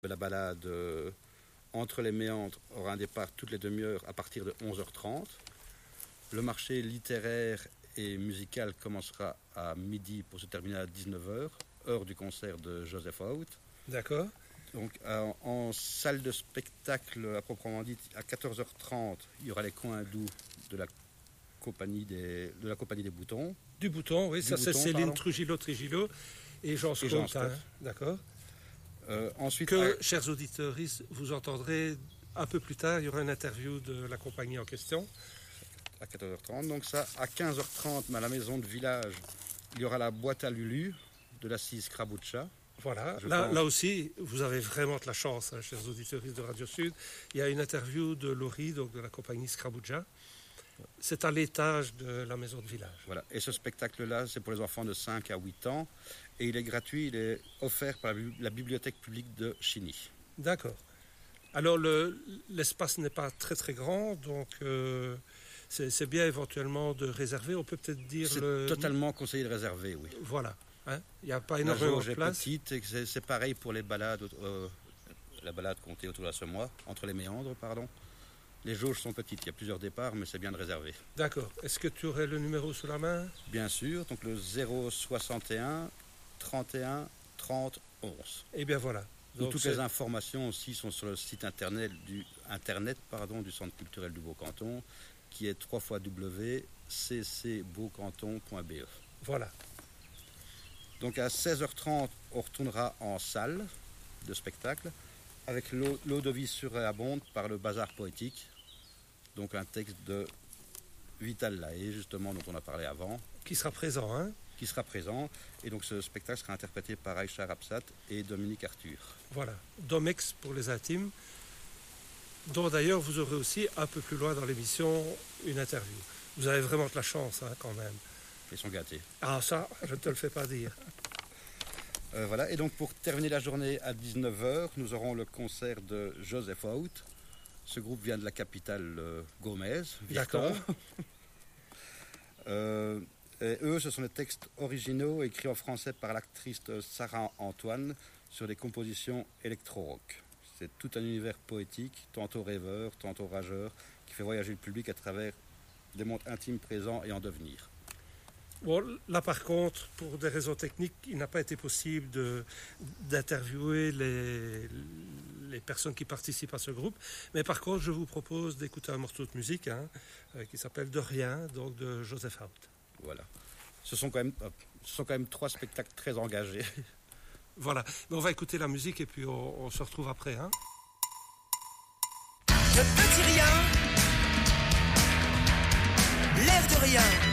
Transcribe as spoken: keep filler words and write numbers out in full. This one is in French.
La balade euh, Entre les méandres aura un départ toutes les demi-heures à partir de onze heures trente. Le marché littéraire et musical commencera à midi pour se terminer à dix-neuf heures, heure du concert de Joseph Out. D'accord. Donc en, en salle de spectacle à proprement dit, à quatorze heures trente, il y aura les coins doux de la compagnie des, de la compagnie des Boutons. Du Bouton, oui, du ça Bouton, c'est Céline pardon. Trujillo Trujillo et Jean Et Jean Scott. Hein. Scott. D'accord. Euh, ensuite, Que, à- chers auditeurs, vous entendrez un peu plus tard, il y aura une interview de la compagnie en question. à quatorze heures trente. Donc ça, à quinze heures trente, à la maison de village, il y aura la boîte à Lulu de l'assise Kraboucha. Voilà, Je là, pense. là aussi, vous avez vraiment de la chance, hein, chers auditeurs de Radio Sud. Il y a une interview de Laurie, donc de la compagnie Scrabouja. C'est à l'étage de la maison de village. Voilà. Et ce spectacle-là, c'est pour les enfants de cinq à huit ans. Et il est gratuit, il est offert par la, bibli- la bibliothèque publique de Chigny. D'accord. Alors, le, l'espace n'est pas très très grand, donc euh, c'est, c'est bien éventuellement de réserver. On peut peut-être dire C'est le... totalement conseillé de réserver, oui. Voilà. Hein, il n'y a pas La énormément jauge de est place. petite, et c'est, c'est pareil pour les balades, euh, la balade comptée autour de la Semois, entre les méandres, pardon. Les jauges sont petites, il y a plusieurs départs, mais c'est bien de réserver. D'accord. Est-ce que tu aurais le numéro sous la main? Bien sûr, donc le zéro soixante et un trente et un trente onze. Eh bien voilà. Donc, Donc, toutes c'est- les informations aussi sont sur le site internet du, internet, pardon, du Centre culturel du Beau-Canton, qui est w w w point c c beaucanton point b e. Voilà. Donc à seize heures trente, on retournera en salle de spectacle avec l'eau, l'eau de vie surabonde par le Bazar poétique. Donc un texte de Vital Lahaye, justement, dont on a parlé avant, Qui sera présent, hein? qui sera présent. Et donc ce spectacle sera interprété par Aïcha Rapsat et Dominique Arthur. Voilà. Domex pour les intimes, dont d'ailleurs vous aurez aussi un peu plus loin dans l'émission une interview. Vous avez vraiment de la chance, hein, quand même. Ils sont gâtés. Ah ça, je ne te le fais pas dire. Euh, voilà. Et donc pour terminer la journée à dix-neuf heures, nous aurons le concert de Joseph Out. Ce groupe vient de la capitale euh, gaumaise, Virton. D'accord. Euh, et eux, ce sont des textes originaux écrits en français par l'actrice Sarah Antoine sur des compositions électro-rock. C'est tout un univers poétique, tantôt rêveur, tantôt rageur, qui fait voyager le public à travers des mondes intimes présents et en devenir. Bon, là par contre, pour des raisons techniques, il n'a pas été possible de, d'interviewer les, les personnes qui participent à ce groupe. Mais par contre, je vous propose d'écouter un morceau de musique hein, euh, qui s'appelle De Rien, donc de Joseph Out. Voilà. Ce sont quand même, euh, ce sont quand même trois spectacles très engagés. Voilà. Mais on va écouter la musique et puis on, on se retrouve après. Hein. De petit rien, lève de rien.